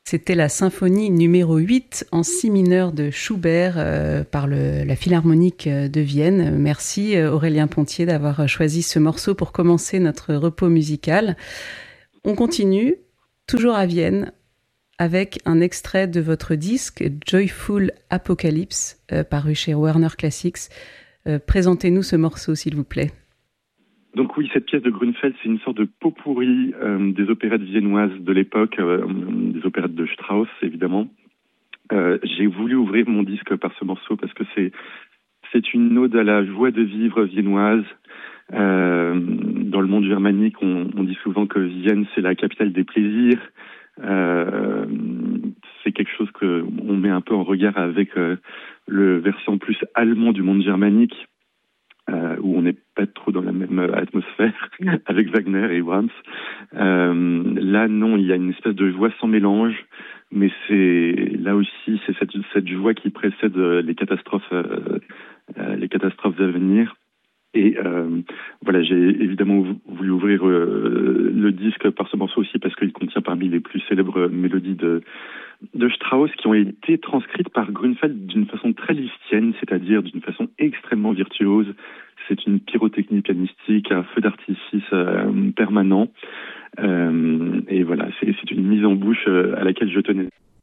C'était la symphonie numéro 8 en si mineur de Schubert par la Philharmonique de Vienne. Merci Aurélien Pontier d'avoir choisi ce morceau pour commencer notre repos musical. On continue, toujours à Vienne, avec un extrait de votre disque Joyful Apocalypse, paru chez Warner Classics. Présentez-nous ce morceau, s'il vous plaît. Donc oui, cette pièce de Grünfeld, c'est une sorte de pot-pourri des opérettes viennoises de l'époque, des opérettes de Strauss, évidemment. J'ai voulu ouvrir mon disque par ce morceau parce que c'est une ode à la joie de vivre viennoise. Dans le monde germanique, on dit souvent que Vienne, c'est la capitale des plaisirs. C'est quelque chose qu'on met un peu en regard avec le versant plus allemand du monde germanique. Où on n'est pas trop dans la même atmosphère avec Wagner et Brahms. Là, non, il y a une espèce de joie sans mélange, mais là aussi, c'est cette joie qui précède les catastrophes à venir. Et voilà, j'ai évidemment voulu ouvrir le disque par ce morceau aussi parce qu'il contient parmi les plus célèbres mélodies de Strauss qui ont été transcrites par Grünfeld d'une façon très lisztienne, c'est-à-dire d'une façon extrêmement virtuose. C'est une pyrotechnie pianistique, un feu d'artifice permanent. Et voilà, c'est une mise en bouche à laquelle je tenais.